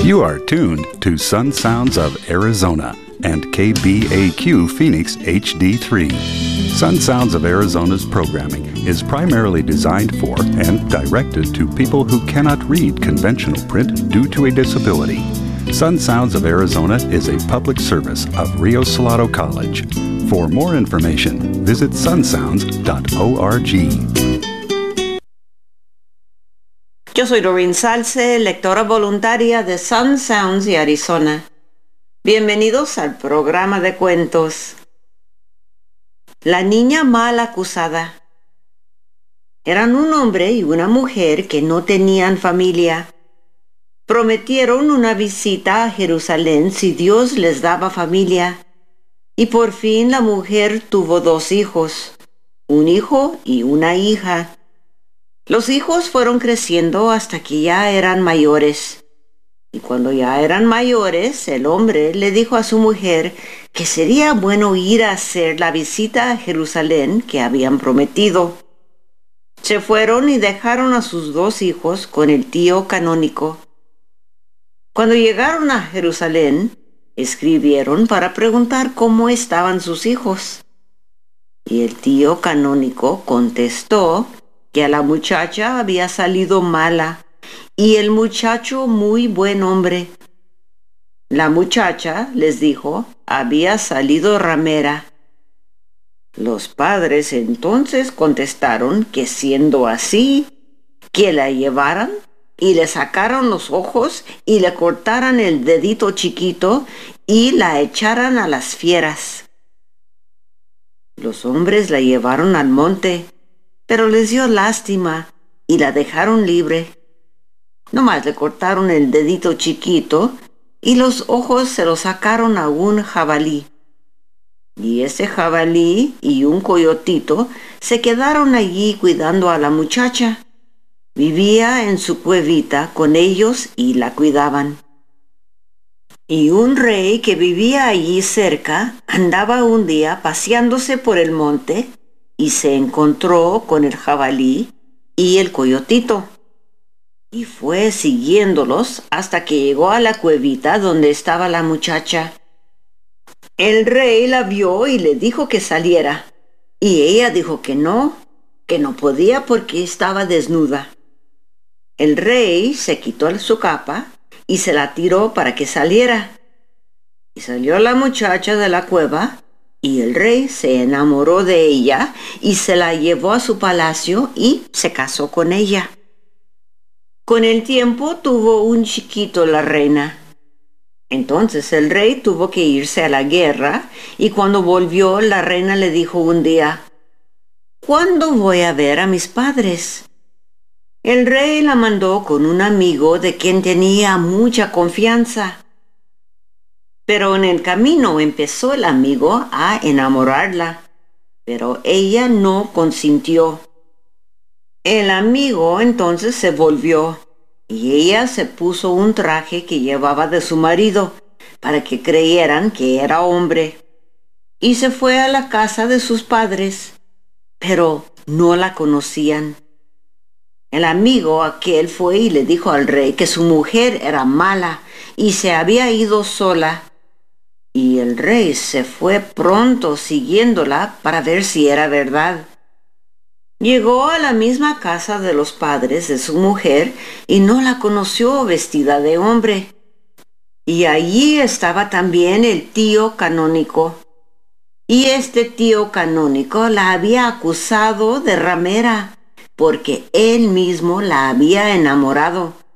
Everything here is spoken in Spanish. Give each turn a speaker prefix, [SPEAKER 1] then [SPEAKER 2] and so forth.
[SPEAKER 1] You are tuned to Sun Sounds of Arizona and KBAQ Phoenix HD3. Sun Sounds of Arizona's programming is primarily designed for and directed to people who cannot read conventional print due to a disability. Sun Sounds of Arizona is a public service of Rio Salado College. For more information, visit sunsounds.org.
[SPEAKER 2] Yo soy Doreen Salce, lectora voluntaria de Sun Sounds de Arizona. Bienvenidos al programa de cuentos. La niña mal acusada. Eran un hombre y una mujer que no tenían familia. Prometieron una visita a Jerusalén si Dios les daba familia. Y por fin la mujer tuvo 2 hijos, un hijo y una hija. Los hijos fueron creciendo hasta que ya eran mayores. Y cuando ya eran mayores, el hombre le dijo a su mujer que sería bueno ir a hacer la visita a Jerusalén que habían prometido. Se fueron y dejaron a sus 2 hijos con el tío canónico. Cuando llegaron a Jerusalén, escribieron para preguntar cómo estaban sus hijos. Y el tío canónico contestó que a la muchacha había salido mala y el muchacho muy buen hombre. La muchacha, les dijo, había salido ramera. Los padres entonces contestaron que siendo así, que la llevaran y le sacaran los ojos y le cortaran el dedito chiquito y la echaran a las fieras. Los hombres la llevaron al monte, pero les dio lástima y la dejaron libre. Nomás le cortaron el dedito chiquito y los ojos se los sacaron a un jabalí. Y ese jabalí y un coyotito se quedaron allí cuidando a la muchacha. Vivía en su cuevita con ellos y la cuidaban. Y un rey que vivía allí cerca andaba un día paseándose por el monte y se encontró con el jabalí y el coyotito. Y fue siguiéndolos hasta que llegó a la cuevita donde estaba la muchacha. El rey la vio y le dijo que saliera. Y ella dijo que no podía porque estaba desnuda. El rey se quitó su capa y se la tiró para que saliera. Y salió la muchacha de la cueva y el rey se enamoró de ella y se la llevó a su palacio y se casó con ella. Con el tiempo tuvo un chiquito la reina. Entonces el rey tuvo que irse a la guerra y cuando volvió la reina le dijo un día: ¿cuándo voy a ver a mis padres? El rey la mandó con un amigo de quien tenía mucha confianza. Pero en el camino empezó el amigo a enamorarla, pero ella no consintió. El amigo entonces se volvió y ella se puso un traje que llevaba de su marido para que creyeran que era hombre. Y se fue a la casa de sus padres, pero no la conocían. El amigo aquel fue y le dijo al rey que su mujer era mala y se había ido sola. Y el rey se fue pronto siguiéndola para ver si era verdad. Llegó a la misma casa de los padres de su mujer y no la conoció vestida de hombre. Y allí estaba también el tío canónico. Y este tío canónico la había acusado de ramera, porque él mismo la había enamorado